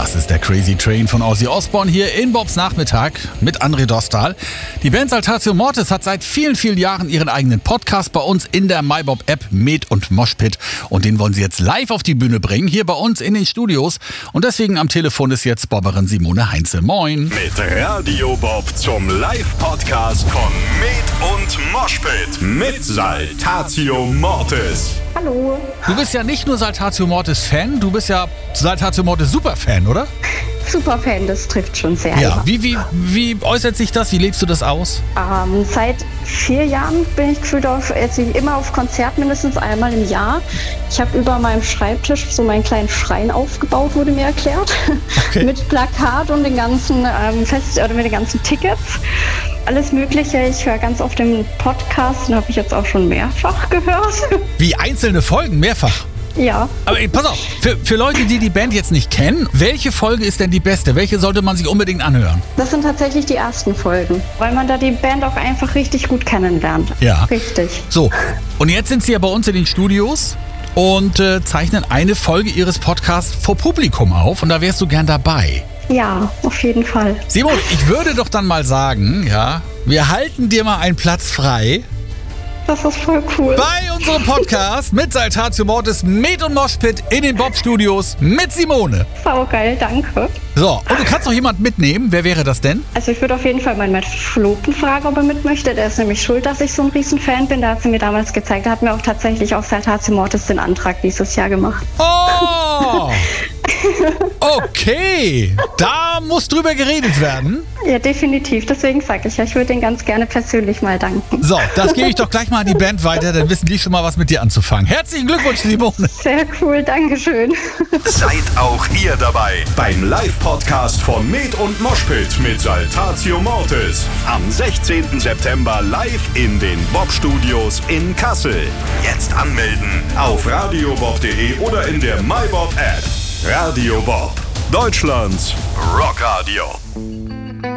Das ist der Crazy Train von Ozzy Osbourne hier in Bobs Nachmittag mit André Dostal. Die Band Saltatio Mortis hat seit vielen, vielen Jahren ihren eigenen Podcast bei uns in der MyBob-App Med und Moshpit. Und den wollen sie jetzt live auf die Bühne bringen, hier bei uns in den Studios. Und deswegen am Telefon ist jetzt Bobberin Simone Heinze. Moin. Mit Radio Bob zum Live-Podcast von Med und Moshpit mit Saltatio Mortis. Hallo. Du bist ja nicht nur Saltatio Mortis Fan, du bist ja Saltatio Mortis Superfan, oder? Superfan, das trifft schon sehr. Ja. Wie äußert sich das? Wie lebst du das aus? Seit 4 Jahren bin ich gefühlt immer auf Konzert, mindestens einmal im Jahr. Ich habe über meinem Schreibtisch so meinen kleinen Schrein aufgebaut, wurde mir erklärt. Okay. Mit Plakat und den ganzen mit den ganzen Tickets. Alles Mögliche. Ich höre ganz oft den Podcast, den habe ich jetzt auch schon mehrfach gehört. Wie einzelne Folgen? Mehrfach? Ja. Aber pass auf, für Leute, die die Band jetzt nicht kennen, welche Folge ist denn die beste? Welche sollte man sich unbedingt anhören? Das sind tatsächlich die ersten Folgen, weil man da die Band auch einfach richtig gut kennenlernt. Ja. Richtig. So, und jetzt sind sie ja bei uns in den Studios und zeichnen eine Folge ihres Podcasts vor Publikum auf und da wärst du gern dabei. Ja, auf jeden Fall. Simon, ich würde doch dann mal sagen, ja, wir halten dir mal einen Platz frei. Das ist voll cool. Bei unserem Podcast mit Saltatio Mortis, Med und Moshpit in den Bob-Studios mit Simone. Saugeil, danke. So, und du kannst noch jemanden mitnehmen. Wer wäre das denn? Also ich würde auf jeden Fall meinen Matt Flopen fragen, ob er mit möchte. Der ist nämlich schuld, dass ich so ein Riesenfan bin. Da hat sie mir damals gezeigt. Er hat mir auch tatsächlich auf Saltatio Mortis den Antrag dieses Jahr gemacht. Oh! Okay, da muss drüber geredet werden. Ja, definitiv. Deswegen sage ich ja, ich würde ihn ganz gerne persönlich mal danken. So, das gebe ich doch gleich mal an die Band weiter, dann wissen die schon mal, was mit dir anzufangen. Herzlichen Glückwunsch, Simone. Sehr cool, Dankeschön. Seid auch ihr dabei beim Live-Podcast von Med und Moshpit mit Saltatio Mortis. Am 16. September live in den Bob-Studios in Kassel. Jetzt anmelden auf radiobob.de oder in der MyBob-App. Radio Bob, Deutschlands Rockradio.